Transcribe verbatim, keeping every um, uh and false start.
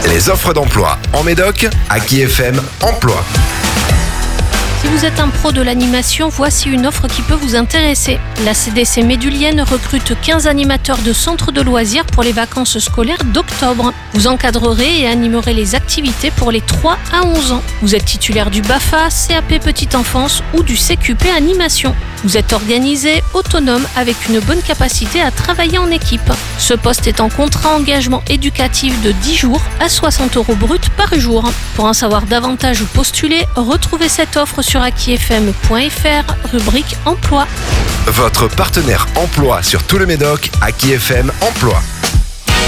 Les offres d'emploi en Médoc, Aki F M Emploi. Si vous êtes un pro de l'animation, voici une offre qui peut vous intéresser. La C D C Médulienne recrute quinze animateurs de centres de loisirs pour les vacances scolaires d'octobre. Vous encadrerez et animerez les activités pour les trois à onze ans. Vous êtes titulaire du B A F A, C A P Petite Enfance ou du C Q P Animation. Vous êtes organisé, autonome, avec une bonne capacité à travailler en équipe. Ce poste est en contrat engagement éducatif de dix jours à soixante euros brut par jour. Pour en savoir davantage ou postuler, retrouvez cette offre sur aki f m point f r, rubrique emploi. Votre partenaire emploi sur tout le Médoc, Aki F M Emploi.